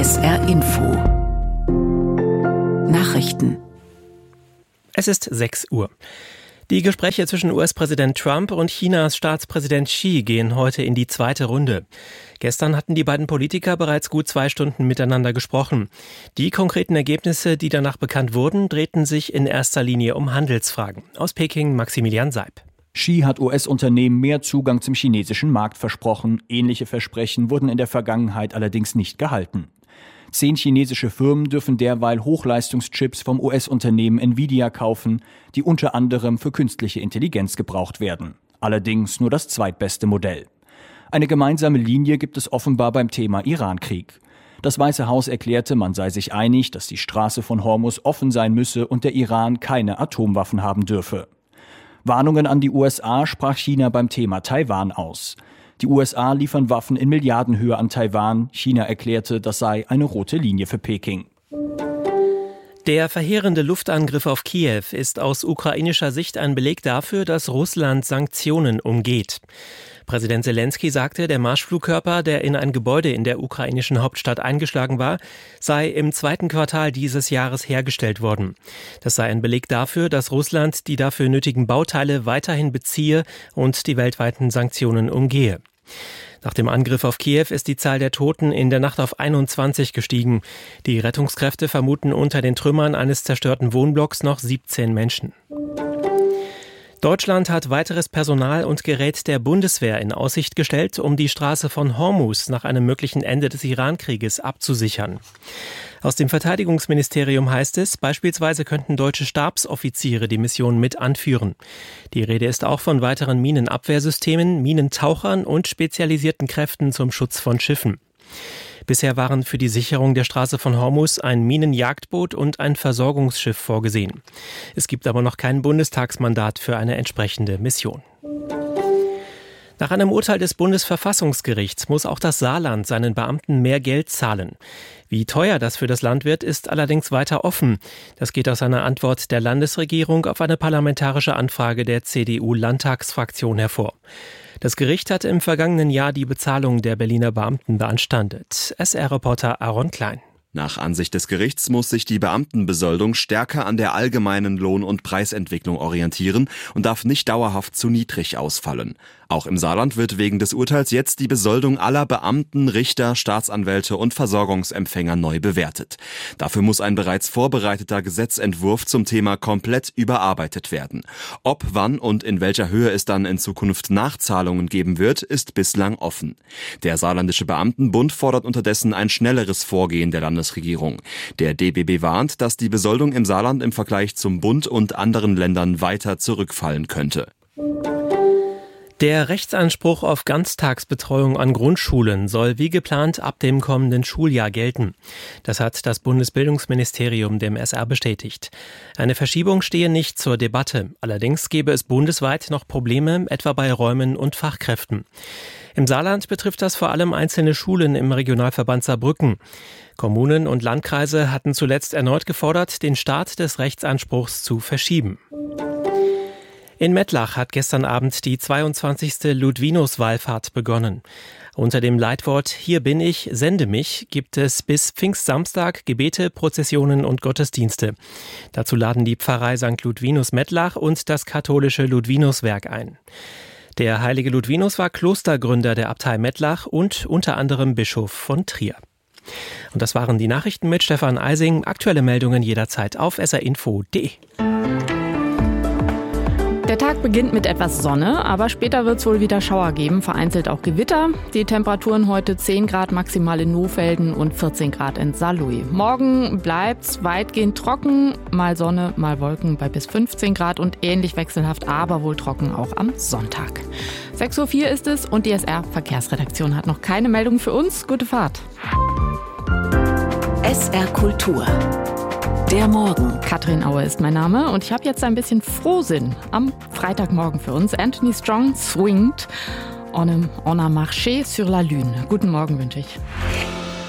SR Info Nachrichten. Es ist 6 Uhr. Die Gespräche zwischen US-Präsident Trump und Chinas Staatspräsident Xi gehen heute in die zweite Runde. Gestern hatten die beiden Politiker bereits gut 2 Stunden miteinander gesprochen. Die konkreten Ergebnisse, die danach bekannt wurden, drehten sich in erster Linie um Handelsfragen. Aus Peking Maximilian Seib. Xi hat US-Unternehmen mehr Zugang zum chinesischen Markt versprochen. Ähnliche Versprechen wurden in der Vergangenheit allerdings nicht gehalten. 10 chinesische Firmen dürfen derweil Hochleistungschips vom US-Unternehmen Nvidia kaufen, die unter anderem für künstliche Intelligenz gebraucht werden. Allerdings nur das zweitbeste Modell. Eine gemeinsame Linie gibt es offenbar beim Thema Iran-Krieg. Das Weiße Haus erklärte, man sei sich einig, dass die Straße von Hormuz offen sein müsse und der Iran keine Atomwaffen haben dürfe. Warnungen an die USA sprach China beim Thema Taiwan aus. Die USA liefern Waffen in Milliardenhöhe an Taiwan. China erklärte, das sei eine rote Linie für Peking. Der verheerende Luftangriff auf Kiew ist aus ukrainischer Sicht ein Beleg dafür, dass Russland Sanktionen umgeht. Präsident Selenskyj sagte, der Marschflugkörper, der in ein Gebäude in der ukrainischen Hauptstadt eingeschlagen war, sei im 2. Quartal dieses Jahres hergestellt worden. Das sei ein Beleg dafür, dass Russland die dafür nötigen Bauteile weiterhin beziehe und die weltweiten Sanktionen umgehe. Nach dem Angriff auf Kiew ist die Zahl der Toten in der Nacht auf 21 gestiegen. Die Rettungskräfte vermuten unter den Trümmern eines zerstörten Wohnblocks noch 17 Menschen. Deutschland hat weiteres Personal und Gerät der Bundeswehr in Aussicht gestellt, um die Straße von Hormuz nach einem möglichen Ende des Iran-Krieges abzusichern. Aus dem Verteidigungsministerium heißt es, beispielsweise könnten deutsche Stabsoffiziere die Mission mit anführen. Die Rede ist auch von weiteren Minenabwehrsystemen, Minentauchern und spezialisierten Kräften zum Schutz von Schiffen. Bisher waren für die Sicherung der Straße von Hormuz ein Minenjagdboot und ein Versorgungsschiff vorgesehen. Es gibt aber noch kein Bundestagsmandat für eine entsprechende Mission. Nach einem Urteil des Bundesverfassungsgerichts muss auch das Saarland seinen Beamten mehr Geld zahlen. Wie teuer das für das Land wird, ist allerdings weiter offen. Das geht aus einer Antwort der Landesregierung auf eine parlamentarische Anfrage der CDU-Landtagsfraktion hervor. Das Gericht hatte im vergangenen Jahr die Bezahlung der Berliner Beamten beanstandet. SR-Reporter Aaron Klein. Nach Ansicht des Gerichts muss sich die Beamtenbesoldung stärker an der allgemeinen Lohn- und Preisentwicklung orientieren und darf nicht dauerhaft zu niedrig ausfallen. Auch im Saarland wird wegen des Urteils jetzt die Besoldung aller Beamten, Richter, Staatsanwälte und Versorgungsempfänger neu bewertet. Dafür muss ein bereits vorbereiteter Gesetzentwurf zum Thema komplett überarbeitet werden. Ob, wann und in welcher Höhe es dann in Zukunft Nachzahlungen geben wird, ist bislang offen. Der Saarländische Beamtenbund fordert unterdessen ein schnelleres Vorgehen der Landesregierung. Der DBB warnt, dass die Besoldung im Saarland im Vergleich zum Bund und anderen Ländern weiter zurückfallen könnte. Der Rechtsanspruch auf Ganztagsbetreuung an Grundschulen soll wie geplant ab dem kommenden Schuljahr gelten. Das hat das Bundesbildungsministerium dem SR bestätigt. Eine Verschiebung stehe nicht zur Debatte. Allerdings gäbe es bundesweit noch Probleme, etwa bei Räumen und Fachkräften. Im Saarland betrifft das vor allem einzelne Schulen im Regionalverband Saarbrücken. Kommunen und Landkreise hatten zuletzt erneut gefordert, den Start des Rechtsanspruchs zu verschieben. In Mettlach hat gestern Abend die 22. Ludwinus-Wallfahrt begonnen. Unter dem Leitwort »Hier bin ich, sende mich« gibt es bis Pfingstsamstag Gebete, Prozessionen und Gottesdienste. Dazu laden die Pfarrei St. Ludwinus Mettlach und das katholische Ludwinuswerk ein. Der heilige Ludwinus war Klostergründer der Abtei Mettlach und unter anderem Bischof von Trier. Und das waren die Nachrichten mit Stefan Eising. Aktuelle Meldungen jederzeit auf srinfo.de. Der Tag beginnt mit etwas Sonne, aber später wird es wohl wieder Schauer geben, vereinzelt auch Gewitter. Die Temperaturen heute 10 Grad maximal in Nohfelden und 14 Grad in Saarlouis. Morgen bleibt's weitgehend trocken, mal Sonne, mal Wolken bei bis 15 Grad und ähnlich wechselhaft, aber wohl trocken auch am Sonntag. 6:04 Uhr ist es und die SR-Verkehrsredaktion hat noch keine Meldung für uns. Gute Fahrt. SR Kultur. Der Morgen. Katrin Aue ist mein Name und ich habe jetzt ein bisschen Frohsinn am Freitagmorgen für uns. Anthony Strong swingt on a marché sur la lune. Guten Morgen wünsche ich.